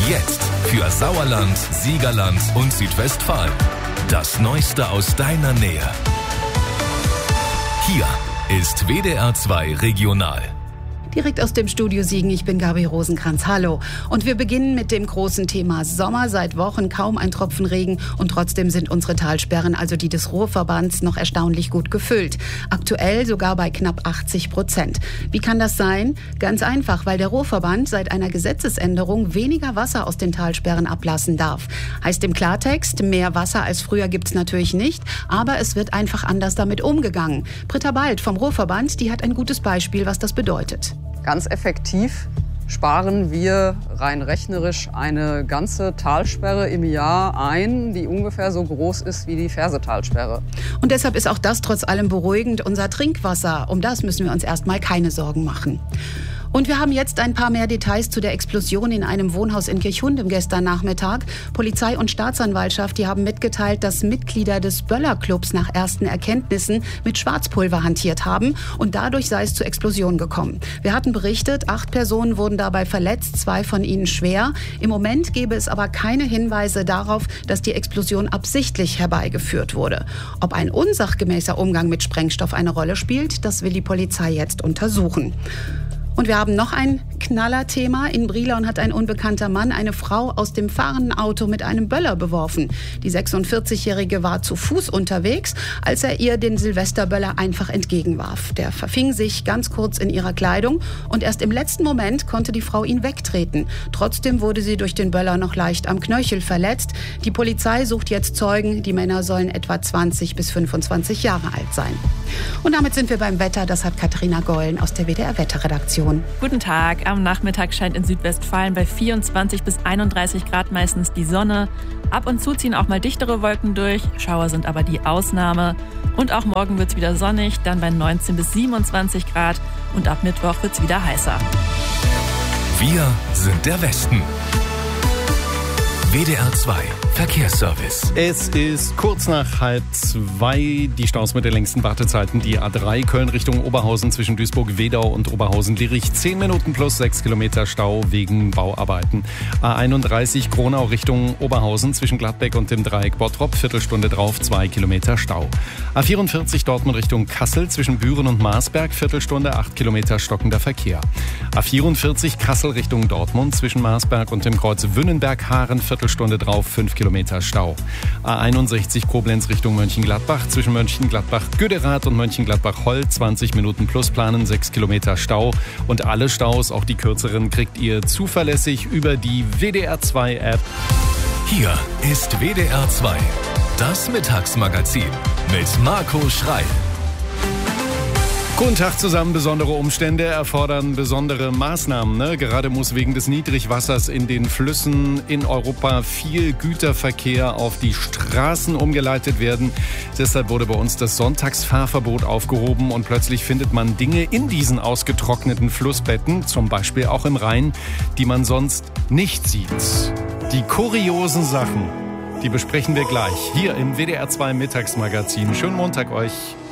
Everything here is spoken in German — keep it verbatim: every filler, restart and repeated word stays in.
Jetzt für Sauerland, Siegerland und Südwestfalen. Das Neueste aus deiner Nähe. Hier ist W D R zwei Regional. Direkt aus dem Studio Siegen, ich bin Gabi Rosenkranz, hallo. Und wir beginnen mit dem großen Thema Sommer. Seit Wochen kaum ein Tropfen Regen und trotzdem sind unsere Talsperren, also die des Ruhrverbands, noch erstaunlich gut gefüllt. Aktuell sogar bei knapp achtzig Prozent. Wie kann das sein? Ganz einfach, weil der Ruhrverband seit einer Gesetzesänderung weniger Wasser aus den Talsperren ablassen darf. Heißt im Klartext, mehr Wasser als früher gibt's natürlich nicht, aber es wird einfach anders damit umgegangen. Britta Bald vom Ruhrverband, die hat ein gutes Beispiel, was das bedeutet. Ganz effektiv sparen wir rein rechnerisch eine ganze Talsperre im Jahr ein, die ungefähr so groß ist wie die Fersetalsperre. Und deshalb ist auch das trotz allem beruhigend, unser Trinkwasser. Um das müssen wir uns erstmal keine Sorgen machen. Und wir haben jetzt ein paar mehr Details zu der Explosion in einem Wohnhaus in Kirchhundem gestern Nachmittag. Polizei und Staatsanwaltschaft, die haben mitgeteilt, dass Mitglieder des Böller-Clubs nach ersten Erkenntnissen mit Schwarzpulver hantiert haben und dadurch sei es zur Explosion gekommen. Wir hatten berichtet, acht Personen wurden dabei verletzt, zwei von ihnen schwer. Im Moment gäbe es aber keine Hinweise darauf, dass die Explosion absichtlich herbeigeführt wurde. Ob ein unsachgemäßer Umgang mit Sprengstoff eine Rolle spielt, das will die Polizei jetzt untersuchen. Und wir haben noch ein Knallerthema. In Brilon hat ein unbekannter Mann eine Frau aus dem fahrenden Auto mit einem Böller beworfen. Die sechsundvierzigjährige war zu Fuß unterwegs, als er ihr den Silvesterböller einfach entgegenwarf. Der verfing sich ganz kurz in ihrer Kleidung und erst im letzten Moment konnte die Frau ihn wegtreten. Trotzdem wurde sie durch den Böller noch leicht am Knöchel verletzt. Die Polizei sucht jetzt Zeugen. Die Männer sollen etwa zwanzig bis fünfundzwanzig Jahre alt sein. Und damit sind wir beim Wetter. Das hat Katharina Gollen aus der W D R-Wetterredaktion. Guten Tag. Am Nachmittag scheint in Südwestfalen bei vierundzwanzig bis einunddreißig Grad meistens die Sonne. Ab und zu ziehen auch mal dichtere Wolken durch. Schauer sind aber die Ausnahme. Und auch morgen wird es wieder sonnig, dann bei neunzehn bis siebenundzwanzig Grad. Und ab Mittwoch wird es wieder heißer. Wir sind der Westen. W D R zwei Verkehrsservice. Es ist kurz nach halb zwei. Die Staus mit den längsten Wartezeiten. Die A drei Köln Richtung Oberhausen zwischen Duisburg-Wedau und Oberhausen-Lierich. zehn Minuten plus sechs Kilometer Stau wegen Bauarbeiten. A einunddreißig Gronau Richtung Oberhausen zwischen Gladbeck und dem Dreieck Bottrop. Viertelstunde drauf, zwei Kilometer Stau. A vierundvierzig Dortmund Richtung Kassel zwischen Büren und Marsberg. Viertelstunde, acht Kilometer stockender Verkehr. A vierundvierzig Kassel Richtung Dortmund zwischen Marsberg und dem Kreuz Wünnenberg-Haaren. Viertelstunde drauf, fünf Kilometer Stau. A einundsechzig Koblenz Richtung Mönchengladbach zwischen Mönchengladbach-Göderath und Mönchengladbach-Holl. zwanzig Minuten plus planen, sechs Kilometer Stau. Und alle Staus, auch die kürzeren, kriegt ihr zuverlässig über die W D R zwei App. Hier ist W D R zwei, das Mittagsmagazin mit Marco Schreil. Guten Tag zusammen. Besondere Umstände erfordern besondere Maßnahmen. Ne? Gerade muss wegen des Niedrigwassers in den Flüssen in Europa viel Güterverkehr auf die Straßen umgeleitet werden. Deshalb wurde bei uns das Sonntagsfahrverbot aufgehoben und plötzlich findet man Dinge in diesen ausgetrockneten Flussbetten, zum Beispiel auch im Rhein, die man sonst nicht sieht. Die kuriosen Sachen, die besprechen wir gleich hier im W D R zwei Mittagsmagazin. Schönen Montag euch.